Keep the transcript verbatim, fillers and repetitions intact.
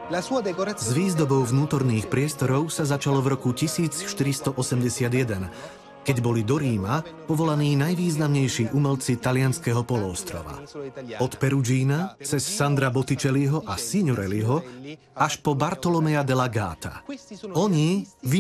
S výzdobou vnútorných priestorov sa začalo v roku tisícštyristoosemdesiatjeden, keď boli do Ríma povolaní najvýznamnejší umelci talianskeho poloostrova. Od Perugina cez Sandra Botticelliho a Signorelliho až po Bartolomea della Gata. Oni